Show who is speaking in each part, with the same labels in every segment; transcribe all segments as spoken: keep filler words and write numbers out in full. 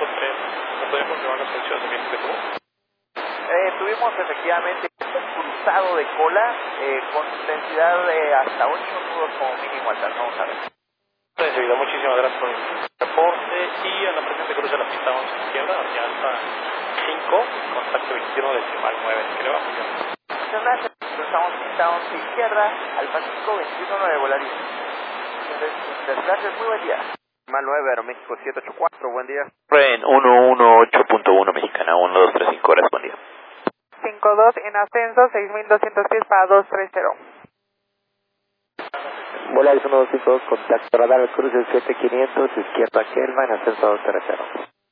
Speaker 1: cinco tres. ¿Me pueden confirmar las condiciones de viento que tuvo?
Speaker 2: Eh, tuvimos efectivamente un cruzado de cola eh, con intensidad de hasta ocho nudos como mínimo altas. Vamos a ver.
Speaker 1: Enseguida, muchísimas gracias por el reporte. Y a la presente cruce la pista once izquierda hacia alta cinco, contacto veintiuno decimal nueve. ¿Qué le va a apoyar?
Speaker 2: Muchas gracias. Cruzamos pista once izquierda, alfa cinco, veintiuno nueve, Volaris. Muchas gracias, muy buen día. Decimal nueve, Aeroméxico siete ocho cuatro, buen día.
Speaker 3: Ren uno uno ocho punto uno mexicana, uno dos tres cinco, respondido.
Speaker 4: cinco dos en ascenso, seis mil doscientos pies para dos tres cero.
Speaker 5: Volaris uno dos cinco dos, contacto radar al cruce siete quinientos, izquierda Kelma, en ascenso dos tres cero.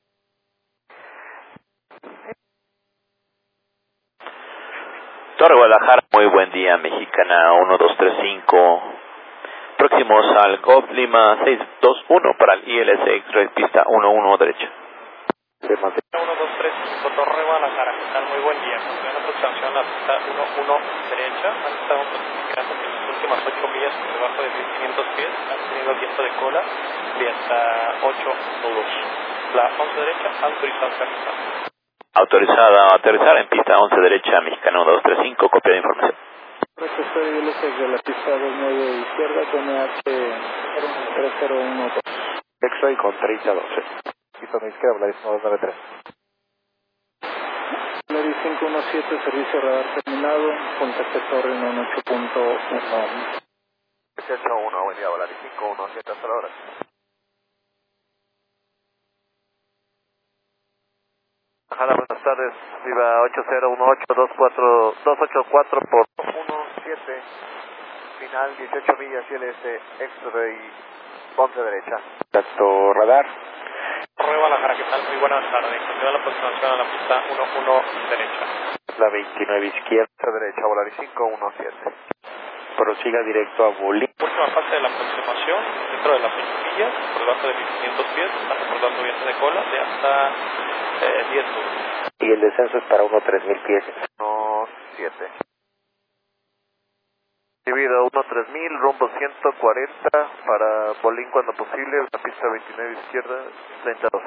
Speaker 3: Torre Guadalajara, muy buen día, mexicana, uno dos tres cinco. Próximos al Golf Lima seis dos uno para el I L S X-Ray, pista uno uno derecha.
Speaker 1: uno dos tres cinco, Torre Guadalajara, ¿qué tal? Muy buen día. Continúa la aproximación a la pista uno uno derecha. Han estado clasificando que en las últimas ocho millas por debajo de mil quinientos pies han tenido viento de cola de hasta ocho nudos. La once derecha, autorizada a aterrizar.
Speaker 3: Autorizada a aterrizar en pista once derecha, mexicana uno dos tres cinco, copia de información.
Speaker 6: Profesor I L S X de la pista dos nueve izquierda, T N H tres cero uno dos.
Speaker 5: X-Ray con treinta doce. Pista a izquierda, Volaris uno dos nueve tres.
Speaker 6: Volaris cinco uno siete, servicio radar terminado, contacto torre uno ocho punto uno.
Speaker 2: ocho uno, buen día, Volaris cinco uno siete, hasta la hora.
Speaker 5: Bajada, buenas tardes, viva ocho cero uno ocho dos cuatro dos ocho cuatro por
Speaker 2: uno siete, final dieciocho millas, I L S X-Ray once derecha.
Speaker 5: contacto radar.
Speaker 1: Torre Guadalajara, ¿qué tal? Muy buenas tardes. Continúa la aproximación a la pista uno uno derecha.
Speaker 5: La veintinueve izquierda,
Speaker 2: Derecha, Volaris cinco uno siete.
Speaker 5: prosiga directo a Bolívar.
Speaker 1: Última fase de la aproximación, dentro de las ocho millas, por debajo de mil quinientos pies, están reportando viento de cola de hasta eh, diez nudos.
Speaker 5: Y el descenso es para uno tres mil pies.
Speaker 2: uno siete. Divido uno tres mil, rumbo ciento cuarenta para Bolín cuando posible, la pista veintinueve izquierda, treinta dos.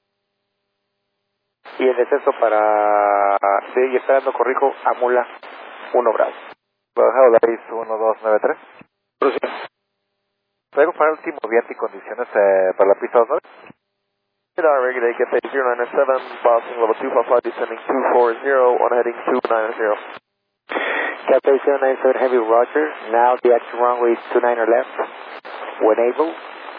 Speaker 5: Y el descenso para... Sí, esperando, corrijo, Amula uno Bravo. Baja Volaris uno dos nueve tres.
Speaker 6: Prosiga.
Speaker 5: Traigo para el último viento y condiciones eh, para la pista dos nueve.
Speaker 2: Radar regulate, get page zero nine seven, passing level two five five, descending two four zero, on heading two nine zero.
Speaker 5: Cathay zero nine seven Heavy, roger. Now the exit runway is two niner left. When able.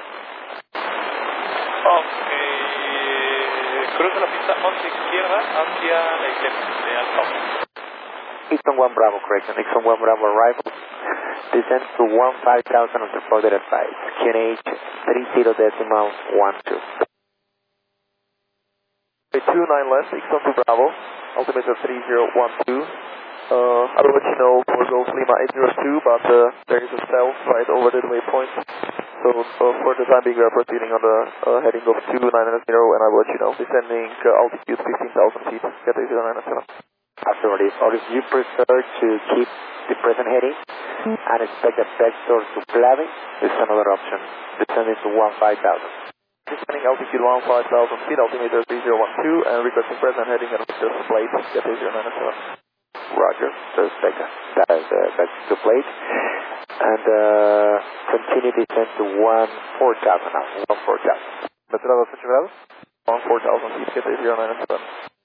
Speaker 1: Ok, cruza la pista once izquierda hacia la iglesia de Alfa.
Speaker 5: Eastern one Bravo, correction. Eastern one Bravo arrival. Descends to one five thousand on the further advice. Q N H three zero decimal one two.
Speaker 2: two nine left, Eastern two Bravo, altimeter three zero one two. Uh, I will let you know for Golf Lima eight zero two, but uh, there is a cell right over the waypoint. So uh, for the time being, we are proceeding on the uh, heading of two nine zero, and I will let you know. Descending uh, altitude fifteen thousand feet, Cathay zero nine seven.
Speaker 5: Affirmative. Or if you prefer to keep the present heading and expect a vector to flapping, this is another option. Descending to one five thousand.
Speaker 2: Descending altitude one five thousand feet, altimeter three zero one two, and requesting present heading and vector to plate, Cathay zero nine seven.
Speaker 5: Roger, so expect that is uh, back to plate. And uh, continue descent to one four thousand now, one four thousand.
Speaker 2: Metrado ocho grados, one four thousand feet, Cathay zero nine seven.